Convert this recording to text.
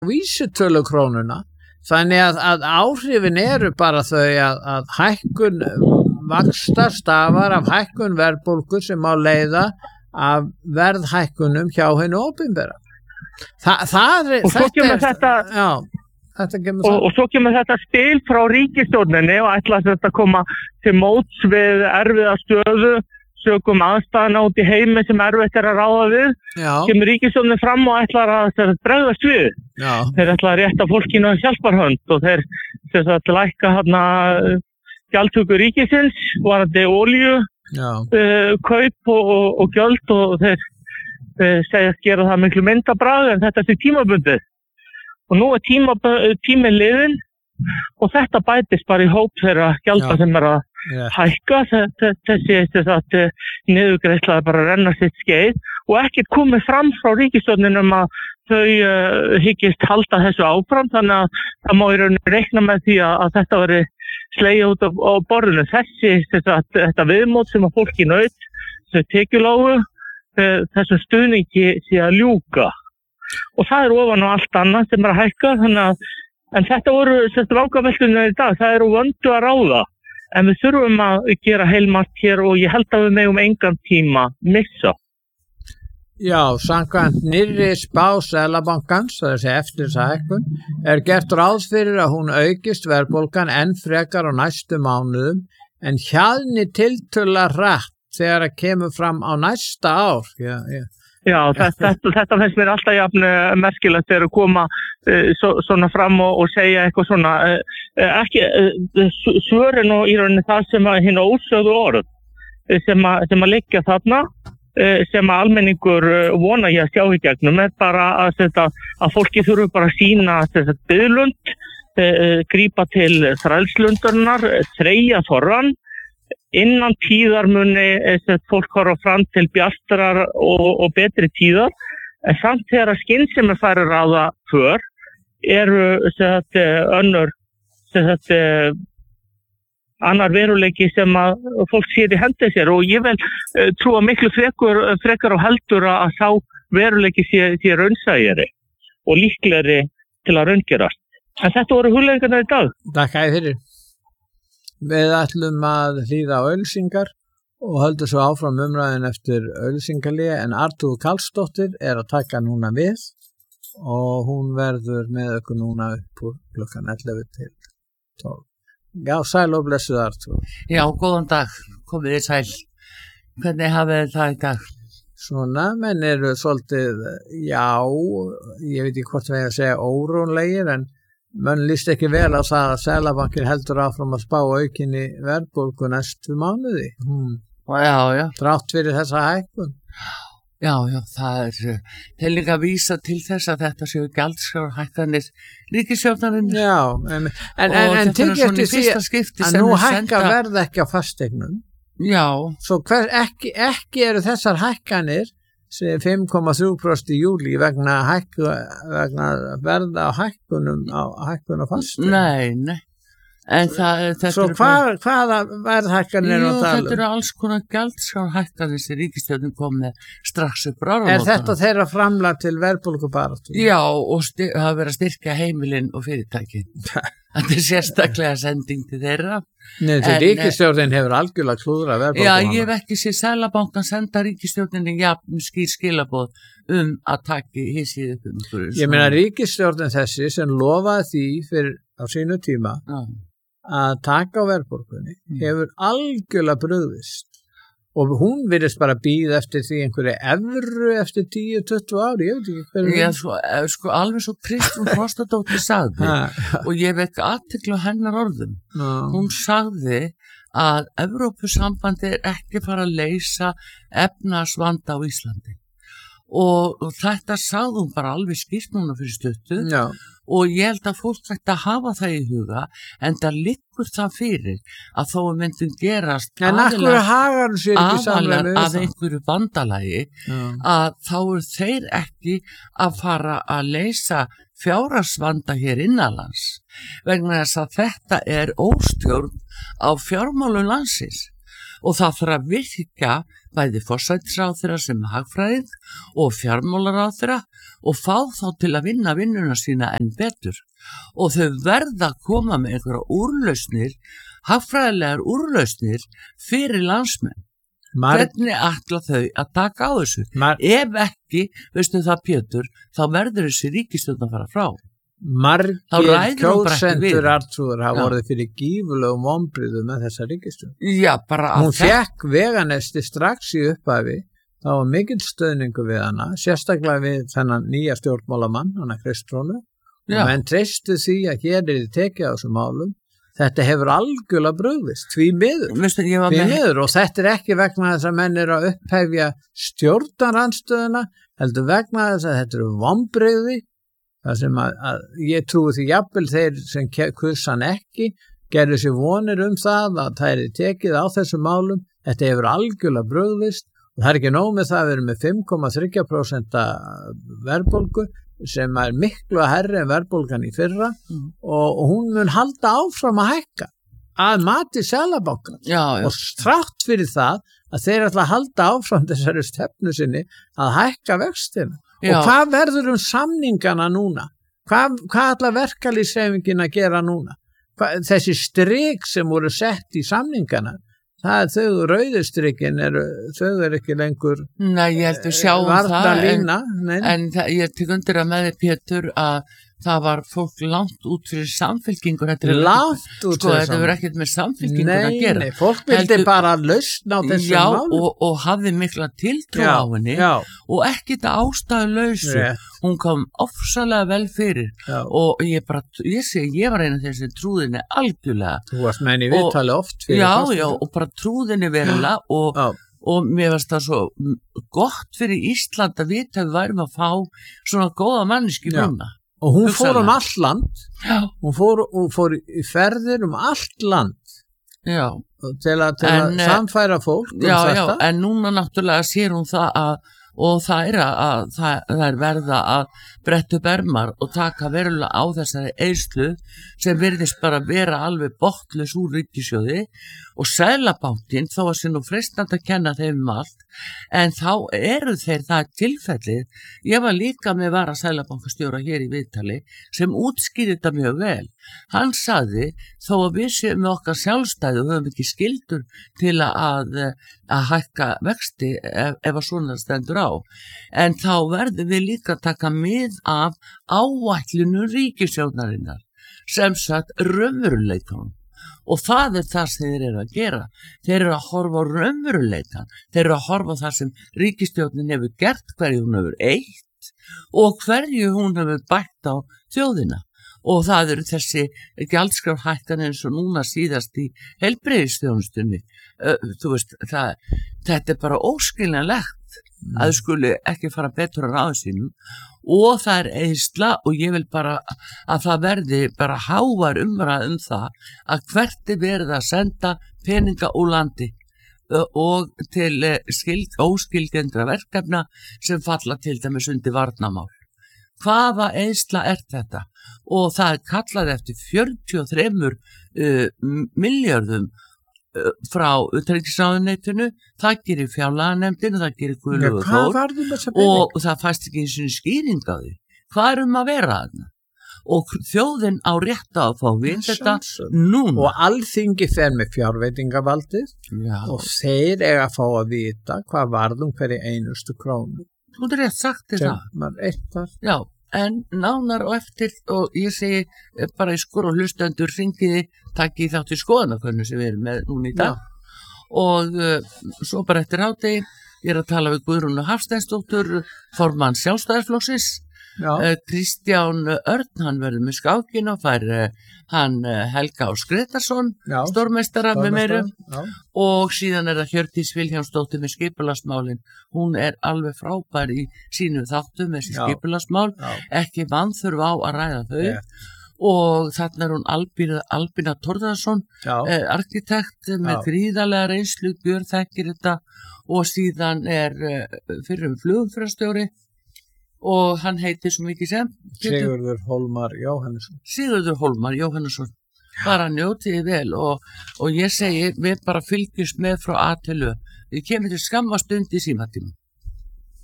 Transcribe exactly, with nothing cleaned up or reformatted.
vísitölu krónuna. Þannig að, að áhrifin eru bara þau að, að hækkun vaxta stafar af hækkun verðbólgu sem á leiða af verðhækkunum hjá hinu opinbera. Þa, það er, og svo kemur er, þetta, já, þetta kemur og, og svo kemur þetta spil frá ríkisstjórninni og ætla þetta að koma til móts við erfiða stöðu, sögum aðstæðana út í heimi sem erfitt er að ráða við, já. Kemur ríkisstjórnin fram og ætlar að, að bregðast við. Já. Þeir ætla að rétta fólkinu að hjálparhönd og þeir sem sagt lækka hérna gjaldtöku ríkisins, varandi olíu, uh, kaup og, og, og gjöld og þeir uh, segjast gera það miklu myndabragð en þetta er tímabundið. Og nú er tíma, tíminn liðinn og þetta bætist bara í hóp þeirra gjalda sem er að yeah. hækka. Þessi þess niðurgreiðsla er bara að renna sitt skeið og ekkert komið fram frá ríkisstjórninum að þau uh, hyggist halda þessu áfram, þannig að það má í rauninni reikna með því að, að þetta veri slegið út á, á borðinu. Þessi þess að þetta viðmót sem að fólki naut, þau tekjulágu, þessum stuðningi sé að ljúka. Og það er ofan á allt annað sem er að hækka, þannig að en þetta voru vangavelturnar í dag, það eru vöndu að ráða, en við þurfum að gera heilmargt hér og ég held að við megum engan tíma missa. Já, samkvæmt nýrri spá Seðlabankans, það er þessi eftir þessa hækkun, er gert ráð fyrir að hún aukist verðbólgan enn frekar á næstu mánuðum, en hjaðni tiltölulega hratt þegar það kemur fram á næsta ár. Já, já. Já, þetta, þetta finnst mér alltaf jafn merkilegt þegar að koma uh, svo, svona fram og, og segja eitthvað svona, uh, ekki uh, svörin og í rauninni það sem að hinn ósögðu orð sem að, sem að liggja þarna, uh, sem að almenningur uh, vona ég að sjá í gegnum, er bara að, þetta, að fólki þurfu bara að sína biðlund, uh, grípa til þrælslundarinnar, þreyja þorran, innan tíðar muni fólk horfa fram til bjartrar og, og betri tíðar, en samt þegar að skynsemi færi ráða för eru sagt, önnur sagt, annar veruleiki sem að fólk sér í hendi sér og ég vil uh, trúa miklu frekar, frekar á heldur að sá veruleiki sé, sé raunsægari og líklegri til að raungerast. En þetta voru hugleiðingarnar í dag. Takk að fyrir. Við ætlum að hlýða á auglýsingar og höldum svo áfram umræðin eftir auglýsingalíu en Artúr Karlsdóttir er að taka núna við og hún verður með okkur núna upp úr klukkan ellefu til tólf. Já, sæl og blessuð Artúr. Já, góðan dag, komið þið sæl. Hvernig hafið þið það í dag? Svona, menn eru svolítið, já, ég veit ekki hvort við að segja órónlegir en menn líst ekki vel á það að Seðlabankinn heldur áfram að spá aukinni verðbólgu næstu mánuði. Hmm. Já, já. Þrátt fyrir þessa hækkun. Já, já, það er til líka að vísa til þess að þetta séu gjaldskrárhækkanir ríkisstjórnarinnar. Já, en, en, en, en tekið eftir því að nú hækka senda... verð ekki á fasteignum. Já. Svo hver, ekki, ekki eru þessar hækkanir fimm komma þrjú prósent í júlí vegna, hækku, vegna verða á hækkunum á hækkun og fastu. Nei, nei. En það, þetta Svo hvað, hvaða verðhækkanir er að tala? Jú, þetta eru alls konar gjaldskrárhækkanir sem ríkisstjórnin kom með strax upp áramótanna. Er þetta þeirra framlag til verðbólgubaráttu? Já, og styr, það verið að styrkja heimilin og fyrirtækin. Þetta er sérstaklega sending til þeirra. Nei, því ríkisstjórnin hefur algjörlega klúðra verðbólgubaráttu. Já, ég hef ekki séð Seðlabankann senda ríkisstjórninni jafn skýr skilaboð um að taki hissið upp um. Ég meina ríkisstjórnin þessi sem lofaði því fyrir á sínu tíma Já. Að taka á verðbólgunni hefur algjörlega brugðist og hún virðist bara bíða eftir því einhverju evru eftir tíu til tuttugu ári, ég veit ekki hverju. Já, sko, sko, alveg svo Kristrún Frostadóttir sagði og ég vekk athygli á hennar orðum. Já. Hún sagði að Evrópusambandi er ekki fara að leysa efnahagsvanda á Íslandi. Og, og þetta sagði hún bara alveg skýrt núna fyrir stuttu. Já. Og ég held að fólk ætti að hafa það í huga en það liggur það fyrir að þó að myndum gerast en aðalega af einhverju bandalagi Já. Að þá er þeir ekki að fara að leysa fjárhagsvanda hér innanlands vegna þess að þetta er óstjórn á fjármálum landsins og það þarf að virka bæði forsætisráðherra sem hagfræðing og fjármálaráðherra og fá þá til að vinna vinnuna sína enn betur og þau verða að koma með einhverja úrlausnir, hagfræðilegar úrlausnir fyrir landsmenn. Mar Hvernig ætla þau að taka á þessu? Mar Ef ekki, veistu það Pétur, þá verður þessi ríkisstjórn að fara frá. Margir kjósendur Arnþrúðar hafa orðið fyrir gífurlegum vonbrigðum með þessa ríkisstjórn. Já, bara Hún fekk veganesti strax í upphafi, þá var mikill stöðningu við hana, sérstaklega við þennan nýja stjórnmálamann, hana Kristrónu, og menn treystu því að hér er þið tekið á þessum málum. Þetta hefur algjörlega brugðist, því miður, Vistu, því miður og þetta er ekki vegna þess að menn eru að upphefja stjórnarandstöðuna, heldur vegna þess að þetta eru vonbrigði, það sem að, að ég trúi því jafnvel þeir sem kussan ekki, gerðu sér vonir um það að það er tekið á þessum málum, þetta hefur algjörlega brugðist og það er ekki nóg með það að við erum með fimm komma þrjú prósent verðbólgu, sem er miklu að herri en verðbólgan í fyrra mm. og, og hún mun halda áfram að hækka að mati Seðlabankans og strátt fyrir það að þeir ætla að halda áfram þessari stefnu sinni að hækka vextina. Já. Og hvað verður um samningana núna? Hvað, hvað ætla verkalýðshreyfingin að gera núna? Hvað, þessi strik sem voru sett í samningana, það er þau rauðustrikkin, þau er ekki lengur Nei, ég held að sjáum það en, en það, ég tek undir að með þið Pétur að það var fólk langt út fyrir samfylkingur langt út sko, þetta verður ekkert með samfylkingur nei, að gera nei, fólk vildi Heldur, bara lausna á þessum já, málum og, og hafði mikla tiltrú á henni já. Og ekkert ástæðu lausu yeah. Hún kom ofsalega vel fyrir já. Og ég bara, ég sé, ég var eina þessi trúðinni algjörlega þú varst með henni viðtali oft fyrir já, já, og bara trúðinni verulega og, og mér varst það svo gott fyrir Ísland að vita að við værum að fá svona góða manneski núna og hún fór um allt land hún fór, hún fór í ferðir um allt land já. til að, til en, að samfæra fólk um já, þetta já, en núna náttúrulega sér hún það að og það er að það, það er verða að bretta upp ermar og taka verulega á þessari eyðslu sem virðist bara vera alveg botnlaus úr ríkissjóði og Seðlabankinn þó að sé nú freistandi að kenna þeim um allt en þá eru þeir það tilfellið ég var líka með vara Seðlabankastjóra hér í viðtali sem útskýrði þetta mjög vel hann sagði þó að við séum með okkar sjálfstæði og höfum ekki skyldur til að, að hækka vexti ef, ef að svona stendur á en þá verðum við líka að taka mið af áætlunum ríkisstjórnarinnar sem sagt raunveruleikanum og það er það sem þeir eru að gera þeir eru að horfa á raunveruleikan þeir eru að horfa á það sem ríkisstjórnin hefur gert hverju hún hefur eytt og hverju hún hefur bætt á þjóðina og það eru þessi gjaldskrárhækkanir eins og núna síðast í heilbrigðisþjónustunni þú veist, það, þetta er bara óskiljanlegt mm. að þau skuli ekki fara betur að ráða sínum og það er eyðsla og ég vil bara að það verði bara hávar umræð um það að hvert er verið að senda peninga úr landi og til skild, óskilgendra verkefna sem falla til dæmis undir varnarmál. Hvaða eyðsla er þetta? Og það er kallað eftir fjörutíu og þremur uh, milljörðum uh, frá utanríkisráðuneytinu, það gerir fjárlaganefndin, það gerir Guðlaugur Þór og, og það fæst ekki eins og skýring á því. Hvað er um að vera þarna? Og þjóðin á rétta að fá við þetta núna. Og Alþingi fer með fjárveitingavaldið og þeir eiga að fá að vita hvað varðum hverju einustu krónu. Þú er rétt sagt til það. Já, en nánar og eftir og ég segi bara í skor og hlustendur hringiði takk í þátt í skoðanakönnun sem við erum með núna í dag. Já. Og uh, svo bara eftir hádegi ég er að tala við Guðrúnu Hafsteinsdóttur, formann Sjálfstæðisflokksins. Uh, Kristján Örn, hann verður með skákin og fær uh, hann uh, Helga Ás Gretarsson, stórmeistara með meiru og síðan er það Hjördís Vilhjálmsdóttir með skipulagsmálin, hún er alveg frábær í sínu þáttum með þessi skipulagsmál, ekki vanþurf á að ræða þau yeah. og þarna er hún Albína, Albína Torðarsson, uh, arkitekt með Já. Gríðarlega reynslu, gjörþekkir þetta og síðan er uh, fyrrum flugumferðarstjóri og hann heitir svo mikið sem Sigurður Hólmar Jóhannesson Sigurður Hólmar Jóhannesson bara njótiði vel og, og ég segi við bara fylgjumst með frá A til Ö við kemur til skamma stund í símatíma